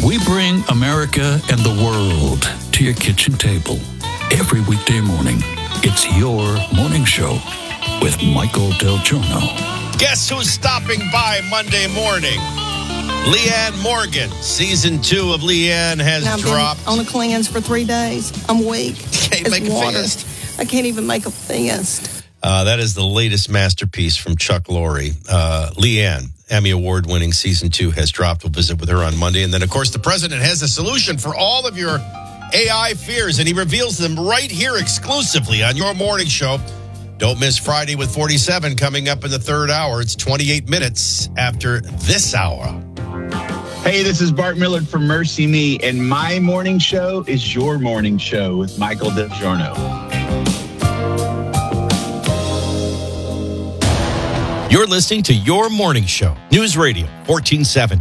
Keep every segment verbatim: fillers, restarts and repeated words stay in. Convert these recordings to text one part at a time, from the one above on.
We bring America and the world to your kitchen table every weekday morning. It's your morning show with Michael Del Giorno. Guess who's stopping by Monday morning? Leanne Morgan. Season two of Leanne has I've dropped. Been on a cleanse for three days. I'm weak. Can't it's make a water. fist. I can't even make a fist. Uh, that is the latest masterpiece from Chuck Lorre. Uh, Leanne, Emmy Award-winning season two, has dropped. We'll visit with her on Monday. And then, of course, the president has a solution for all of your A I fears, and he reveals them right here exclusively on your morning show. Don't miss Friday with forty-seven coming up in the third hour. It's twenty-eight minutes after this hour. Hey, this is Bart Millard from Mercy Me, and my morning show is your morning show with Michael Del Giorno. You're listening to Your Morning Show, News Radio, fourteen seventy.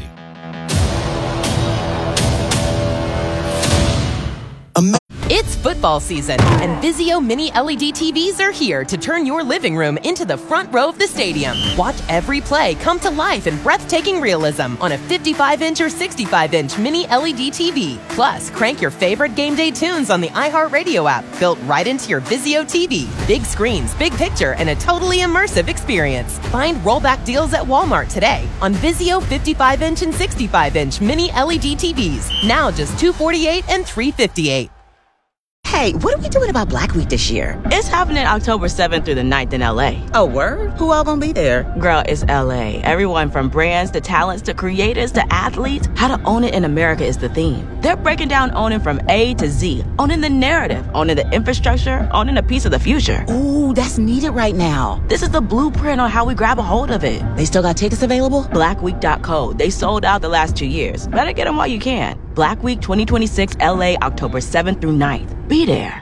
It's football season, and Vizio Mini L E D T Vs are here to turn your living room into the front row of the stadium. Watch every play come to life in breathtaking realism on a fifty-five inch or sixty-five inch Mini L E D T V. Plus, crank your favorite game day tunes on the iHeartRadio app, built right into your Vizio T V. Big screens, big picture, and a totally immersive experience. Find rollback deals at Walmart today on Vizio fifty-five inch and sixty-five inch Mini L E D T Vs. Now just two hundred forty-eight dollars and three hundred fifty-eight dollars. Hey, what are we doing about Black Week this year? It's happening October seventh through the ninth in L A. Oh, word? Who all gonna be there? Girl, it's L A. Everyone from brands to talents to creators to athletes. How to own it in America is the theme. They're breaking down owning from A to Z. Owning the narrative, owning the infrastructure, owning a piece of the future. Ooh, that's needed right now. This is the blueprint on how we grab a hold of it. They still got tickets available? black week dot co. They sold out the last two years. Better get them while you can. Black Week twenty twenty-six L A, October seventh through ninth. Be there.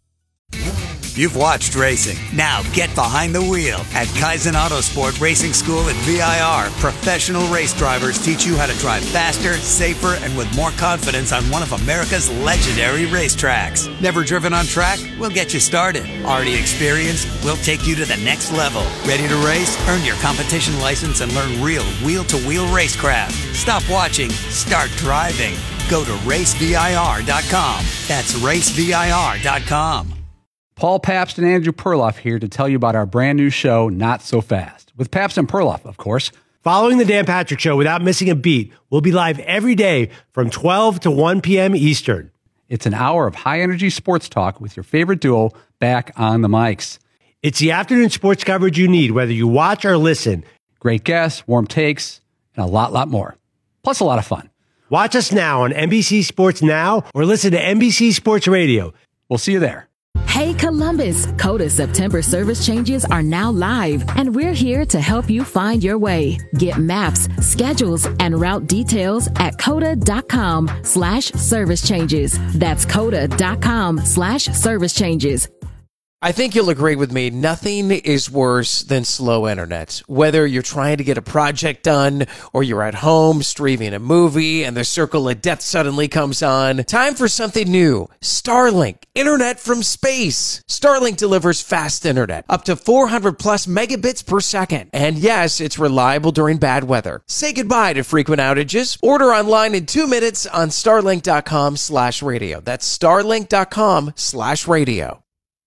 You've watched racing. Now get behind the wheel. At Kaizen Autosport Racing School at V I R, professional race drivers teach you how to drive faster, safer, and with more confidence on one of America's legendary racetracks. Never driven on track? We'll get you started. Already experienced? We'll take you to the next level. Ready to race? Earn your competition license and learn real wheel-to-wheel racecraft. Stop watching. Start driving. Go to race V I R dot com. That's race V I R dot com. Paul Pabst and Andrew Perloff here to tell you about our brand new show, Not So Fast, with Pabst and Perloff, of course. Following the Dan Patrick Show without missing a beat, we'll be live every day from twelve to one p.m. Eastern. It's an hour of high-energy sports talk with your favorite duo back on the mics. It's the afternoon sports coverage you need, whether you watch or listen. Great guests, warm takes, and a lot, lot more. Plus a lot of fun. Watch us now on N B C Sports Now or listen to N B C Sports Radio. We'll see you there. Hey Columbus, Coda September service changes are now live, and we're here to help you find your way. Get maps, schedules, and route details at coda.com slash service changes. That's coda.com slash service changes. I think you'll agree with me, nothing is worse than slow internet. Whether you're trying to get a project done or you're at home streaming a movie and the circle of death suddenly comes on, time for something new. Starlink, internet from space. Starlink delivers fast internet, up to four hundred plus megabits per second. And yes, it's reliable during bad weather. Say goodbye to frequent outages. Order online in two minutes on starlink.com slash radio. That's starlink.com slash radio.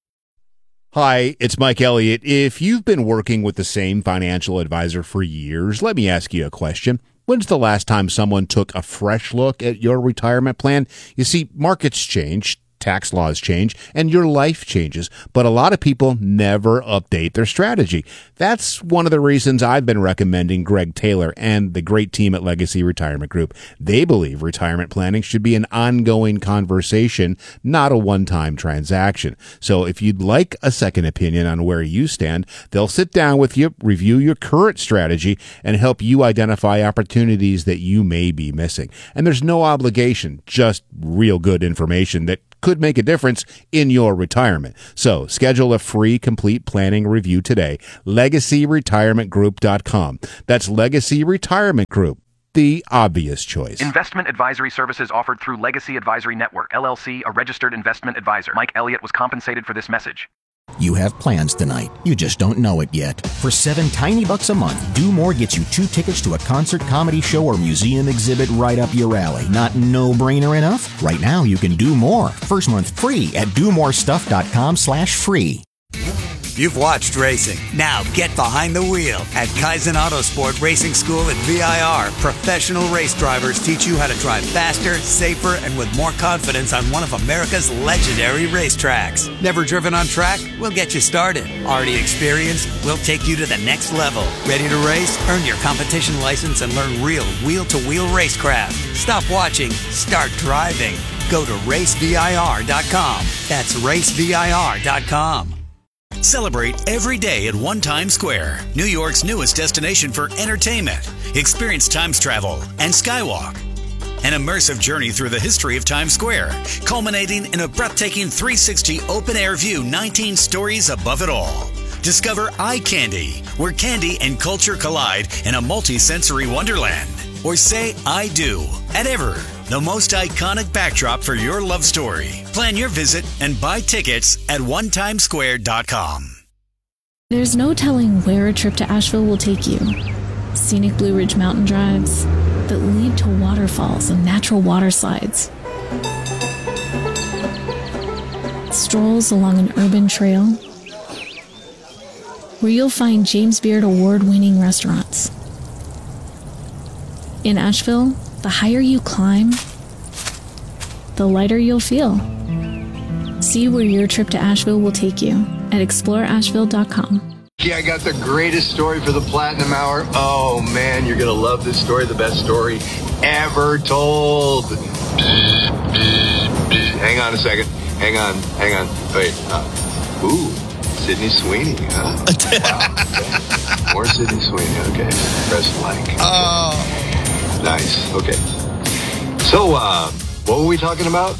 Hi, it's Mike Elliott. If you've been working with the same financial advisor for years, let me ask you a question. When's the last time someone took a fresh look at your retirement plan? You see, markets change, tax laws change, and your life changes, but a lot of people never update their strategy. That's one of the reasons I've been recommending Greg Taylor and the great team at Legacy Retirement Group. They believe retirement planning should be an ongoing conversation, not a one-time transaction. So if you'd like a second opinion on where you stand, they'll sit down with you, review your current strategy, and help you identify opportunities that you may be missing. And there's no obligation, just real good information that could make a difference in your retirement. So schedule a free complete planning review today. legacy retirement group dot com. That's Legacy Retirement Group, the obvious choice. Investment advisory services offered through Legacy Advisory Network, L L C, a registered investment advisor. Mike Elliott was compensated for this message. You have plans tonight. You just don't know it yet. For seven tiny bucks a month, Do More gets you two tickets to a concert, comedy show, or museum exhibit right up your alley. Not no-brainer enough? Right now, you can do more. First month free at do more stuff dot com slash free. You've watched racing. Now get behind the wheel. At Kaizen Autosport Racing School at V I R, professional race drivers teach you how to drive faster, safer, and with more confidence on one of America's legendary racetracks. Never driven on track? We'll get you started. Already experienced? We'll take you to the next level. Ready to race? Earn your competition license and learn real wheel-to-wheel racecraft. Stop watching. Start driving. Go to race V I R dot com. That's race V I R dot com. Celebrate every day at One Times Square, New York's newest destination for entertainment. Experience Times Travel and Skywalk. An immersive journey through the history of Times Square, culminating in a breathtaking three sixty open-air view, nineteen stories above it all. Discover Eye Candy, where candy and culture collide in a multi-sensory wonderland. Or say I do at Ever, the most iconic backdrop for your love story. Plan your visit and buy tickets at one times square dot com. There's no telling where a trip to Asheville will take you. Scenic Blue Ridge mountain drives that lead to waterfalls and natural water slides. Strolls along an urban trail where you'll find James Beard award-winning restaurants. In Asheville, the higher you climb, the lighter you'll feel. See where your trip to Asheville will take you at explore asheville dot com. Yeah, I got the greatest story for the Platinum Hour. Oh, man, you're going to love this story. The best story ever told. Hang on a second. Hang on. Hang on. Wait. Uh, ooh, Sydney Sweeney, huh? Wow. Okay. More Sydney Sweeney. Okay. Press like. Okay. Oh. Nice. Okay. So, uh, what were we talking about?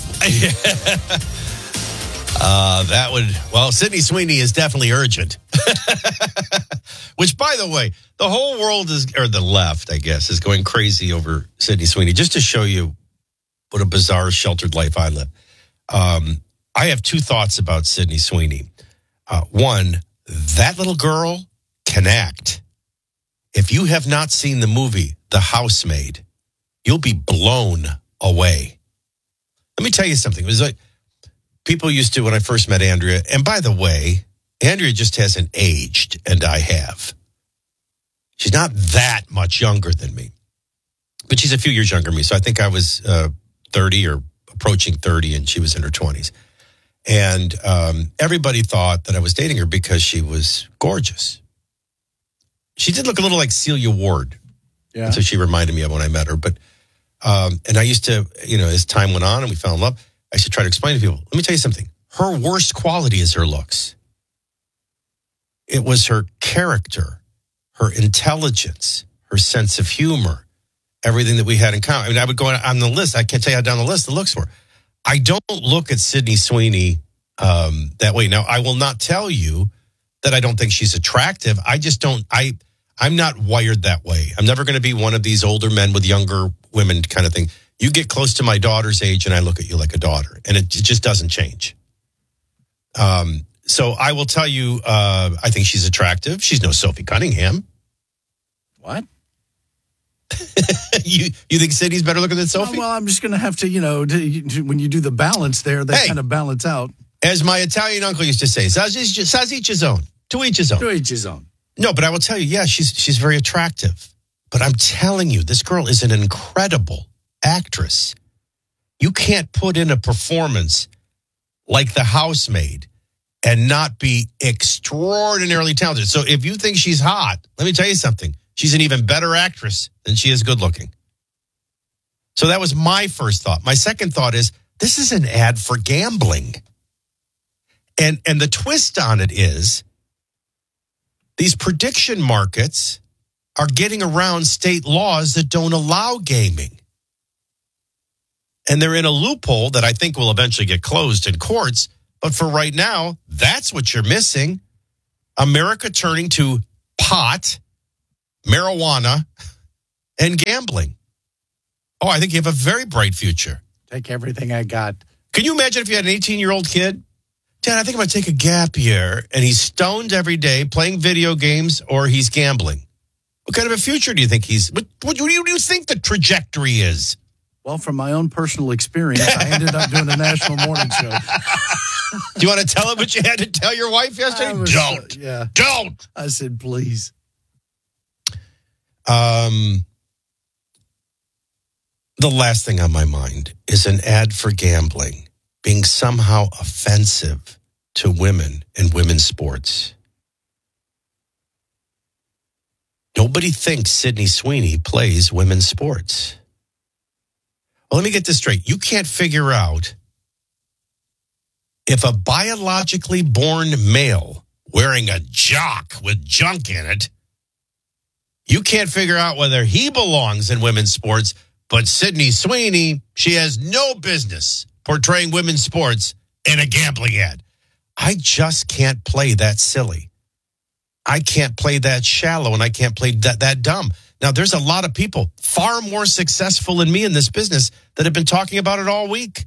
uh, that would, well, Sydney Sweeney is definitely urgent. Which, by the way, the whole world is, or the left, I guess, is going crazy over Sydney Sweeney. Just to show you what a bizarre, sheltered life I live. Um, I have two thoughts about Sydney Sweeney. Uh, one, that little girl can act. If you have not seen the movie The Housemaid, you'll be blown away. Let me tell you something. It was like people used to, when I first met Andrea, and by the way, Andrea just hasn't aged, and I have. She's not that much younger than me, but she's a few years younger than me. So I think I was uh, thirty or approaching thirty, and she was in her twenties. And um, everybody thought that I was dating her because she was gorgeous. She did look a little like Celia Ward. Yeah. That's what she reminded me of when I met her. But, um, and I used to, you know, as time went on and we fell in love, I used to try to explain to people, let me tell you something. Her worst quality is her looks. It was her character, her intelligence, her sense of humor, everything that we had in common. I mean, I would go on the list. I can't tell you how down the list the looks were. I don't look at Sydney Sweeney um, that way. Now, I will not tell you that I don't think she's attractive. I just don't, I, I'm not wired that way. I'm never going to be one of these older men with younger women kind of thing. You get close to my daughter's age and I look at you like a daughter, and it, it just doesn't change. Um, so I will tell you, uh, I think she's attractive. She's no Sophie Cunningham. What? you you think Sydney's better looking than Sophie? Well, well I'm just going to have to, you know, to, when you do the balance there, they hey, kind of balance out. As my Italian uncle used to say, "Saz each his own." To each his own. To each his own. No, but I will tell you, yeah, she's she's very attractive. But I'm telling you, this girl is an incredible actress. You can't put in a performance like The Housemaid and not be extraordinarily talented. So if you think she's hot, let me tell you something. She's an even better actress than she is good looking. So that was my first thought. My second thought is, this is an ad for gambling. And and the twist on it is, these prediction markets are getting around state laws that don't allow gaming. And they're in a loophole that I think will eventually get closed in courts. But for right now, that's what you're missing. America turning to pot, marijuana, and gambling. Oh, I think you have a very bright future. Take everything I got. Can you imagine if you had an eighteen-year-old kid? Dad, I think I'm going to take a gap year. And he's stoned every day, playing video games, or he's gambling. What kind of a future do you think he's, what, what do you think the trajectory is? Well, from my own personal experience, I ended up doing a national morning show. Do you want to tell him what you had to tell your wife yesterday? Was, Don't. Uh, yeah. Don't. I said, please. Um, the last thing on my mind is an ad for gambling being somehow offensive to women in women's sports. Nobody thinks Sydney Sweeney plays women's sports. Well, let me get this straight. You can't figure out if a biologically born male wearing a jock with junk in it, you can't figure out whether he belongs in women's sports, but Sydney Sweeney, she has no business portraying women's sports in a gambling ad. I just can't play that silly. I can't play that shallow, and I can't play that, that dumb. Now, there's a lot of people far more successful than me in this business that have been talking about it all week.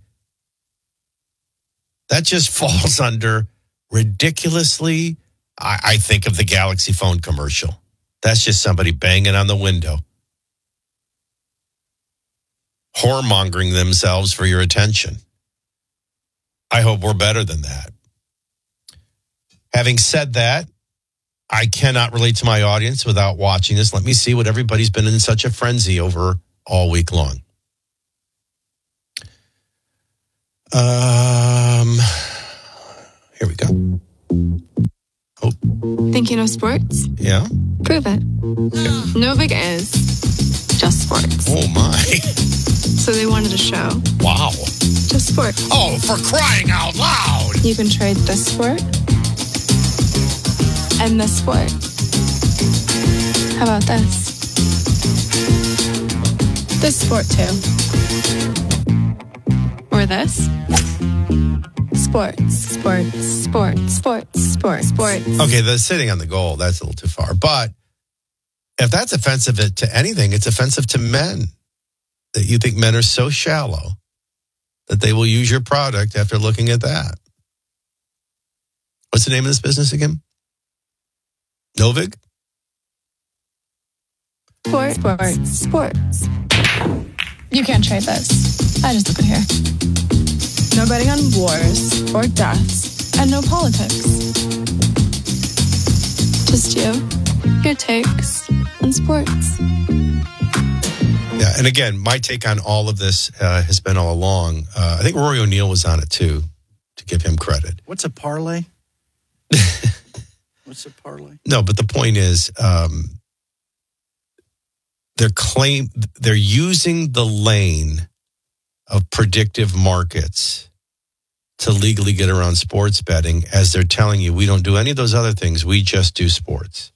That just falls under ridiculously, I, I think of the Galaxy phone commercial. That's just somebody banging on the window, whoremongering themselves for your attention. I hope we're better than that. Having said that, I cannot relate to my audience without watching this. Let me see what everybody's been in such a frenzy over all week long. Um, here we go. Oh. Thinking of sports? Yeah. Prove it. Okay. Novik is just sports. Oh, my. So they wanted a show. Wow. Just sports. Oh, for crying out loud. You can trade this sport and this sport. How about this? This sport, too. Or this? Sports, sports, sports, sports, sports, sports. Okay, the sitting on the goal, that's a little too far. But if that's offensive to anything, it's offensive to men. That you think men are so shallow that they will use your product after looking at that. What's the name of this business again? Novik? Sports, sports, sports. You can't trade this. I just look at here. No betting on wars or deaths, and no politics. Just you, your takes, and sports. Yeah, and again, my take on all of this uh, has been all along. Uh, I think Rory O'Neill was on it too, to give him credit. What's a parlay? What's a parlay? No, but the point is, um, they're claim they're using the lane of predictive markets to legally get around sports betting, as they're telling you we don't do any of those other things. We just do sports.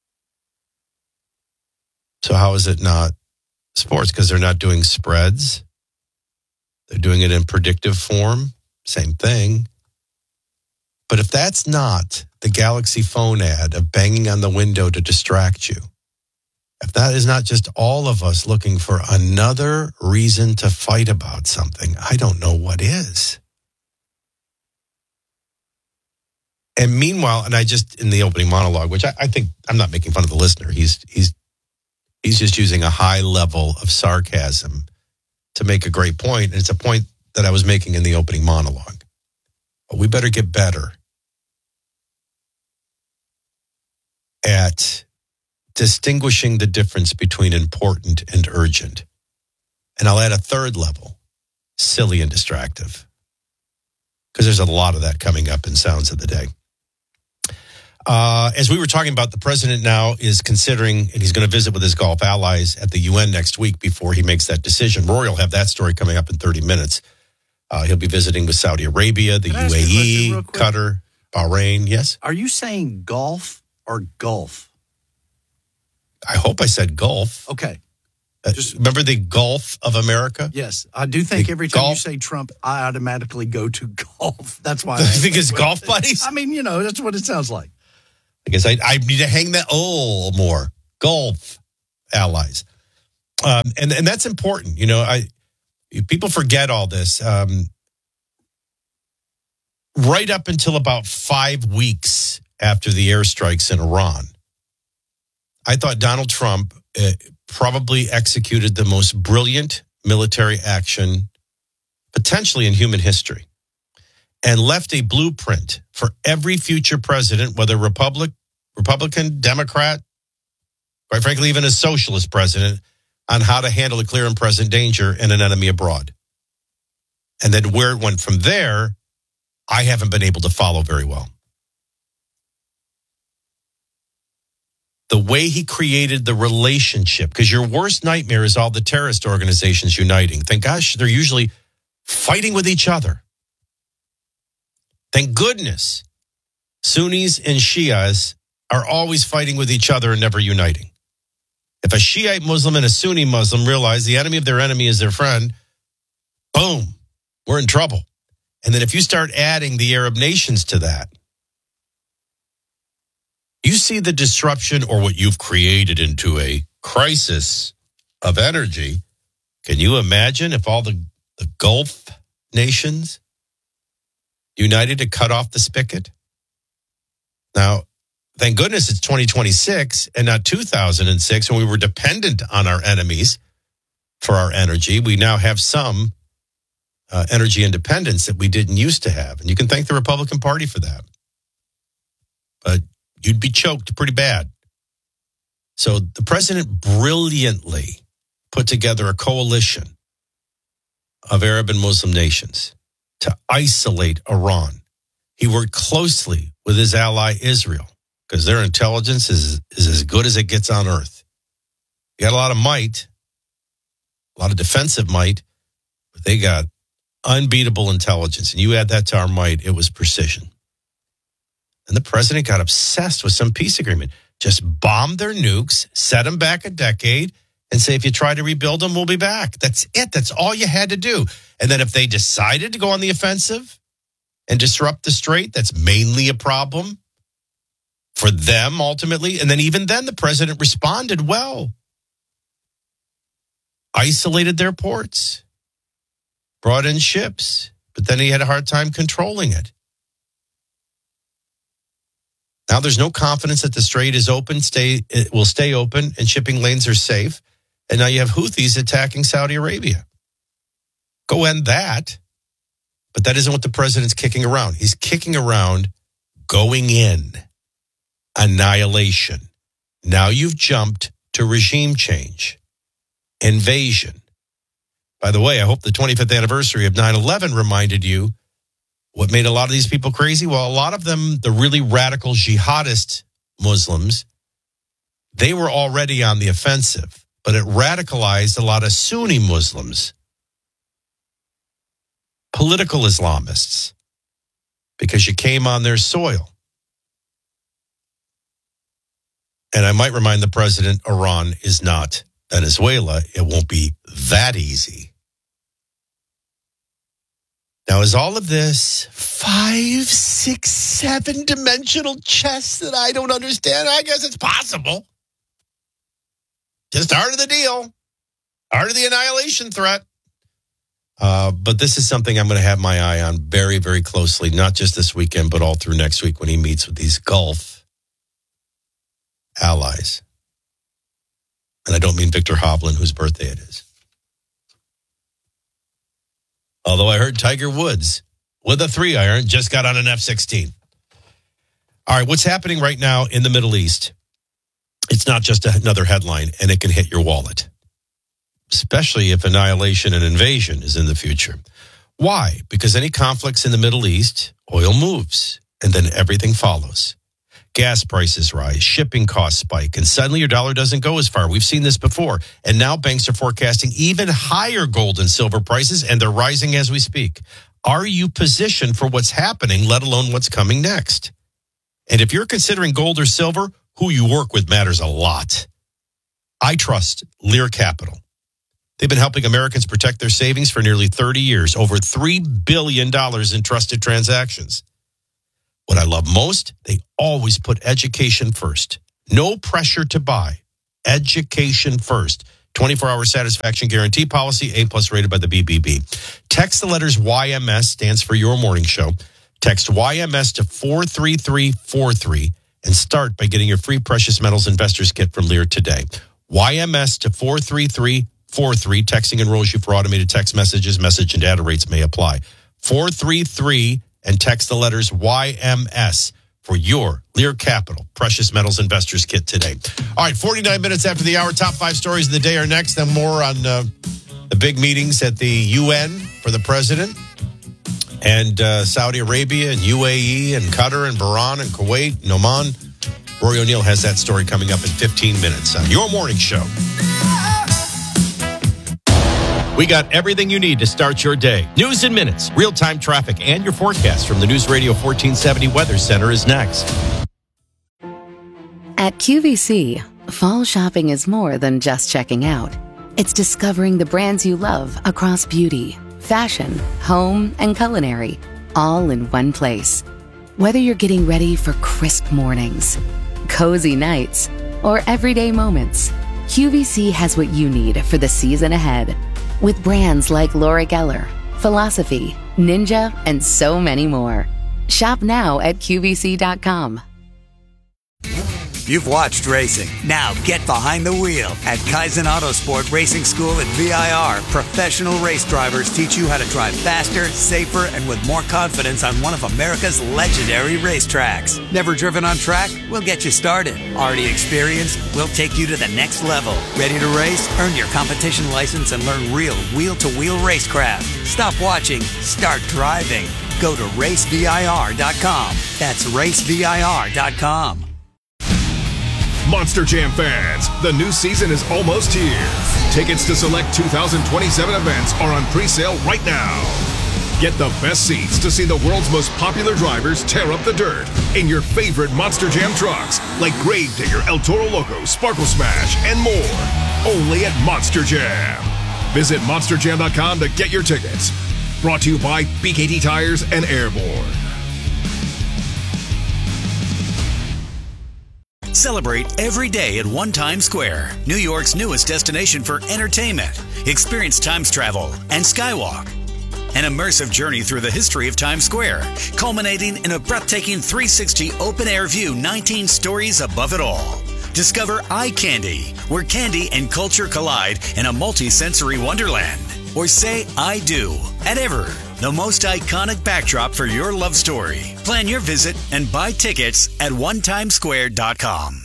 So how is it not sports? Because they're not doing spreads. They're doing it in predictive form. Same thing. But if that's not the Galaxy phone ad of banging on the window to distract you, if that is not just all of us looking for another reason to fight about something, I don't know what is. And meanwhile, and I just, in the opening monologue, which I, I think, I'm not making fun of the listener. He's, he's, he's just using a high level of sarcasm to make a great point. And it's a point that I was making in the opening monologue. But we better get better at distinguishing the difference between important and urgent. And I'll add a third level, silly and distractive. Because there's a lot of that coming up in Sounds of the Day. Uh, as we were talking about, the president now is considering, and he's going to visit with his Gulf allies at the U N next week before he makes that decision. Rory will have that story coming up in thirty minutes. Uh, he'll be visiting with Saudi Arabia, the U A E, Qatar, Bahrain. Yes? Are you saying golf or Gulf? I hope I said Gulf. Okay. Uh, Just remember the Gulf of America? Yes. I do think the every time golf? you say Trump, I automatically go to golf. That's why. I think it's golf buddies? I mean, you know, that's what it sounds like. I guess I, I need to hang that oh more. Gulf allies. Um, and, and that's important. You know, I people forget all this. Um, right up until about five weeks after the airstrikes in Iran, I thought Donald Trump uh, probably executed the most brilliant military action potentially in human history, and left a blueprint for every future president, whether Republic, Republican, Democrat, quite frankly, even a socialist president, on how to handle a clear and present danger and an enemy abroad. And then where it went from there, I haven't been able to follow very well. The way he created the relationship, because your worst nightmare is all the terrorist organizations uniting. Thank gosh, they're usually fighting with each other. Thank goodness Sunnis and Shias are always fighting with each other and never uniting. If a Shiite Muslim and a Sunni Muslim realize the enemy of their enemy is their friend, boom, we're in trouble. And then if you start adding the Arab nations to that, you see the disruption or what you've created into a crisis of energy. Can you imagine if all the, the Gulf nations united to cut off the spigot? Now, thank goodness it's twenty twenty-six and not two thousand six when we were dependent on our enemies for our energy. We now have some uh, energy independence that we didn't used to have. And you can thank the Republican Party for that. But you'd be choked pretty bad. So the president brilliantly put together a coalition of Arab and Muslim nations to isolate Iran. He worked closely with his ally Israel because their intelligence is, is as good as it gets on earth. You got a lot of might, a lot of defensive might, but they got unbeatable intelligence. And you add that to our might, it was precision. And the president got obsessed with some peace agreement. Just bomb their nukes, set them back a decade, and say, if you try to rebuild them, we'll be back. That's it. That's all you had to do. And then if they decided to go on the offensive and disrupt the strait, that's mainly a problem for them ultimately. And then even then, the president responded well. Isolated their ports, brought in ships, but then he had a hard time controlling it. Now there's no confidence that the strait is open, stay it will stay open, and shipping lanes are safe. And now you have Houthis attacking Saudi Arabia. Go end that. But that isn't what the president's kicking around. He's kicking around going in, annihilation. Now you've jumped to regime change, invasion. By the way, I hope the twenty-fifth anniversary of nine eleven reminded you what made a lot of these people crazy. Well, a lot of them, the really radical jihadist Muslims, they were already on the offensive, but it radicalized a lot of Sunni Muslims, political Islamists, because you came on their soil. And I might remind the president, Iran is not Venezuela. It won't be that easy. Now, is all of this five, six, seven dimensional chess that I don't understand? I guess it's possible. Just art of the deal. Art of the annihilation threat. Uh, but this is something I'm going to have my eye on very, very closely, not just this weekend, but all through next week when he meets with these Gulf allies. And I don't mean Victor Hovland, whose birthday it is. Although I heard Tiger Woods with a three iron just got on an F sixteen. All right, what's happening right now in the Middle East? It's not just another headline, and it can hit your wallet, especially if annihilation and invasion is in the future. Why? Because any conflicts in the Middle East, oil moves, and then everything follows. Gas prices rise, shipping costs spike, and suddenly your dollar doesn't go as far. We've seen this before. And now banks are forecasting even higher gold and silver prices, and they're rising as we speak. Are you positioned for what's happening, let alone what's coming next? And if you're considering gold or silver, who you work with matters a lot. I trust Lear Capital. They've been helping Americans protect their savings for nearly thirty years, over three billion dollars in trusted transactions. What I love most, they always put education first. No pressure to buy. Education first. twenty-four hour satisfaction guarantee policy, A plus rated by the B B B. Text the letters Y M S, stands for Your Morning Show, Text Y M S to four three three four three and start by getting your free Precious Metals Investors Kit from Lear today. Y M S to four three three four three. Texting enrolls you for automated text messages. Message and data rates may apply. four three three and text the letters Y M S for your Lear Capital Precious Metals Investors Kit today. All right, forty-nine minutes after the hour, top five stories of the day are next. Then more on uh, the big meetings at the U N for the president and uh, Saudi Arabia and U A E and Qatar and Bahrain and Kuwait and Oman. Rory O'Neill has that story coming up in fifteen minutes on your morning show. We got everything you need to start your day. News in minutes, real-time traffic, and your forecast from the News Radio fourteen seventy Weather Center is next. At Q V C, fall shopping is more than just checking out. It's discovering the brands you love across beauty, fashion, home, and culinary, all in one place. Whether you're getting ready for crisp mornings, cozy nights, or everyday moments, Q V C has what you need for the season ahead. With brands like Laura Geller, Philosophy, Ninja, and so many more. Shop now at Q V C dot com. You've watched racing. Now get behind the wheel. At Kaizen Autosport Racing School at V I R, professional race drivers teach you how to drive faster, safer, and with more confidence on one of America's legendary racetracks. Never driven on track? We'll get you started. Already experienced? We'll take you to the next level. Ready to race? Earn your competition license and learn real wheel-to-wheel racecraft. Stop watching. Start driving. Go to race V I R dot com. That's race V I R dot com. Monster Jam fans, the new season is almost here. Tickets to select two thousand twenty-seven events are on pre-sale right now. Get the best seats to see the world's most popular drivers tear up the dirt in your favorite Monster Jam trucks like Grave Digger, El Toro Loco, Sparkle Smash, and more. Only at Monster Jam. Visit monster jam dot com to get your tickets. Brought to you by B K T Tires and Airborne. Celebrate every day at One Times Square, New York's newest destination for entertainment. Experience Times travel and Skywalk. An immersive journey through the history of Times Square, culminating in a breathtaking three sixty open-air view nineteen stories above it all. Discover Eye Candy, where candy and culture collide in a multi-sensory wonderland. Or say I do at Ever, the most iconic backdrop for your love story. Plan your visit and buy tickets at one times square dot com.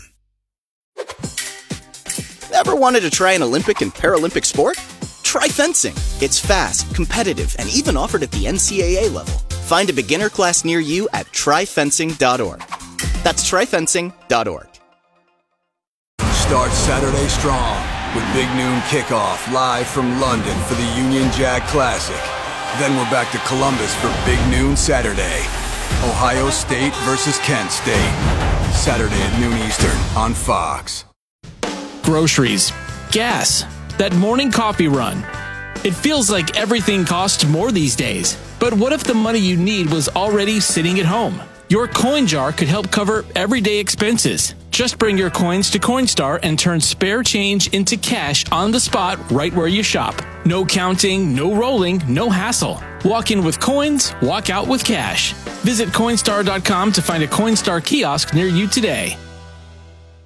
Ever wanted to try an Olympic and Paralympic sport? Try fencing. It's fast, competitive, and even offered at the N C double A level. Find a beginner class near you at try fencing dot org. That's try fencing dot org. Start Saturday strong with Big Noon Kickoff live from London for the Union Jack Classic. Then we're back to Columbus for Big Noon Saturday. Ohio State versus Kent State. Saturday at noon Eastern on Fox. Groceries, gas, that morning coffee run. It feels like everything costs more these days. But what if the money you need was already sitting at home? Your coin jar could help cover everyday expenses. Just bring your coins to Coinstar and turn spare change into cash on the spot right where you shop. No counting, no rolling, no hassle. Walk in with coins, walk out with cash. Visit Coinstar dot com to find a Coinstar kiosk near you today.